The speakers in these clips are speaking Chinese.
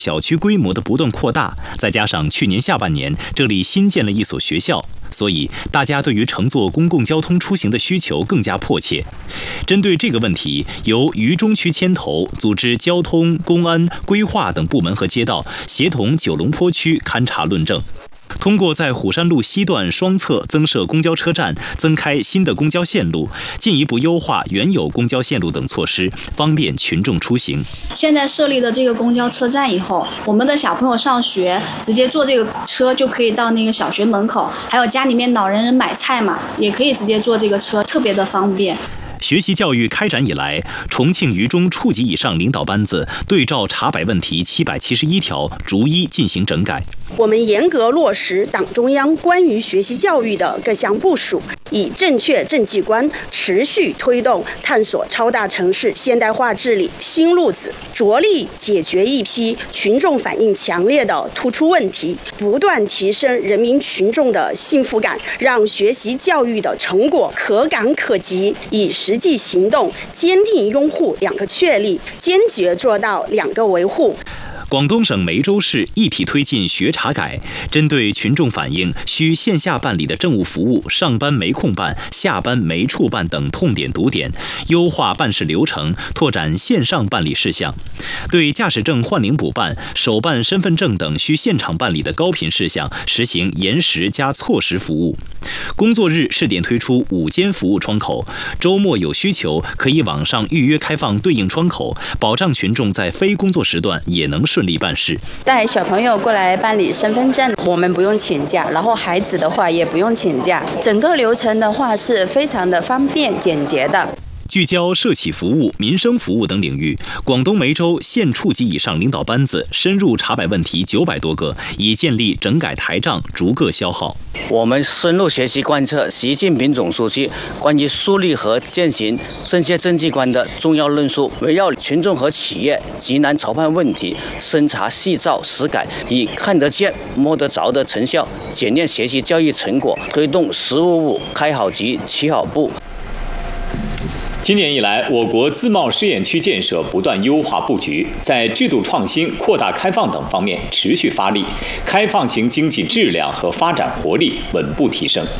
小区规模的不断扩大，再加上去年下半年这里新建了一所学校，所以大家对于乘坐公共交通出行的需求更加迫切。针对这个问题，由渝中区牵头，组织交通、公安、规划等部门和街道，协同九龙坡区勘察论证。通过在虎山路西段双侧增设公交车站、增开新的公交线路，进一步优化原有公交线路等措施，方便群众出行。 现在设立了这个公交车站以后，我们的小朋友上学直接坐这个车就可以到那个小学门口，还有家里面老人买菜嘛，也可以直接坐这个车，特别的方便。 学习教育开展以来，重庆渝中处级以上领导班子对照查摆问题771条，逐一进行整改。 我们严格落实党中央关于学习教育的各项部署，以正确政绩观持续推动探索超大城市现代化治理新路子，着力解决一批群众反映强烈的突出问题，不断提升人民群众的幸福感，让学习教育的成果可感可及，以实际行动坚定拥护2个确立，坚决做到2个维护。 广东省梅州市一体推进学查改，针对群众反映需线下办理的政务服务上班没空办、下班没处办等痛点堵点，优化办事流程，拓展线上办理事项。对驾驶证换领补办、手办身份证等需现场办理的高频事项，实行延时加错时服务。工作日试点推出5间服务窗口，周末有需求可以网上预约开放对应窗口，保障群众在非工作时段也能顺利办事。 带小朋友过来办理身份证，我们不用请假，然后孩子的话也不用请假，整个流程的话是非常的方便简洁的。 聚焦社企服务、民生服务等领域，广东梅州县处级以上领导班子深入查摆问题900多个，已建立整改台账，逐个消耗。 我们深入学习贯彻习近平总书记关于树立和践行正确政绩观的重要论述，围绕群众和企业急难潮盼问题，深查细造实改，以看得见、摸得着的成效检验学习教育成果，推动“1055”开好局、起好步。 今年以来，我国自贸试验区建设不断优化布局，在制度创新、扩大开放等方面持续发力，开放型经济质量和发展活力稳步提升。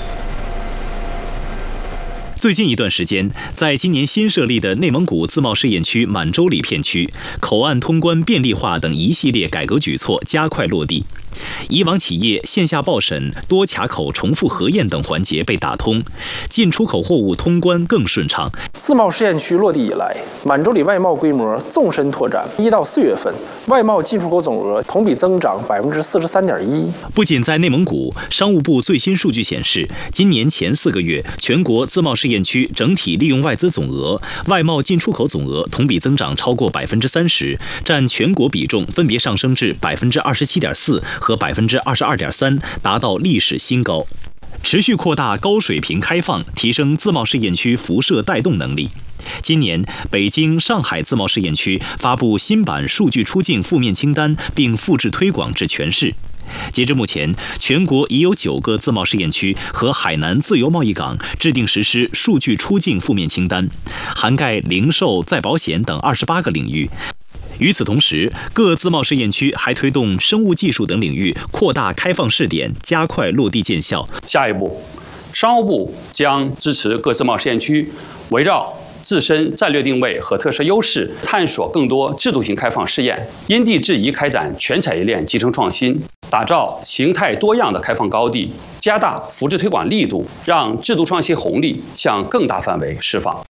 最近一段时间，在今年新设立的内蒙古自贸试验区满洲里片区，口岸通关便利化等一系列改革举措加快落地。以往企业线下报审、多卡口重复核验等环节被打通，进出口货物通关更顺畅。 自贸试验区落地以来，满洲里外贸规模纵深拓展。1到4月份，外贸进出口总额同比增长43.1%。 不仅在内蒙古，商务部最新数据显示，今年前4个月，全国自贸试验区整体利用外资总额、外贸进出口总额同比增长超过30%，占全国比重分别上升至27.4%和22.3%，达到历史新高。持续扩大高水平开放，提升自贸试验区辐射带动能力。今年，北京、上海自贸试验区发布新版数据出境负面清单，并复制推广至全市。截至目前，全国已有9个自贸试验区和海南自由贸易港制定实施数据出境负面清单，涵盖零售、再保险等28个领域。与此同时，各自贸试验区还推动生物技术等领域扩大开放试点，加快落地见效。 下一步，商务部将支持各自贸试验区围绕自身战略定位和特色优势，探索更多制度性开放试验，因地制宜开展全产业链集成创新，打造形态多样的开放高地，加大扶持推广力度，让制度创新红利向更大范围释放。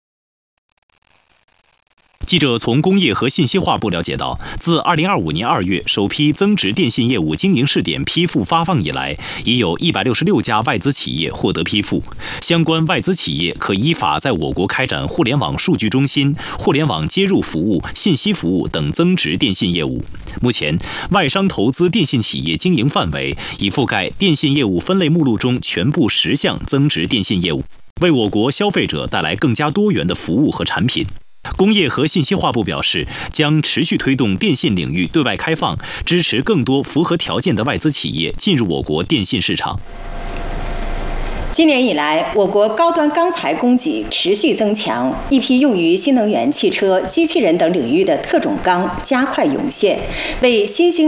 记者从工业和信息化部了解到，自2025年2月首批增值电信业务经营试点批复发放以来，已有166家外资企业获得批复。相关外资企业可依法在我国开展互联网数据中心、互联网接入服务、信息服务等增值电信业务。目前，外商投资电信企业经营范围已覆盖电信业务分类目录中全部10项增值电信业务，为我国消费者带来更加多元的服务和产品。工业和信息化部表示，将持续推动电信领域对外开放，支持更多符合条件的外资企业进入我国电信市场。 今年以来，我国高端钢材供给持续增强，一批用于新能源汽车、机器人等领域的特种钢加快涌现，为新兴